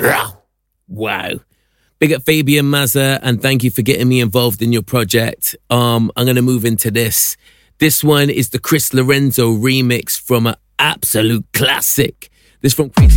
Wow. Big up Fabian Mazza, and thank you for getting me involved in your project. I'm going to move into this. This one is the Chris Lorenzo remix from an absolute classic. This from Crazy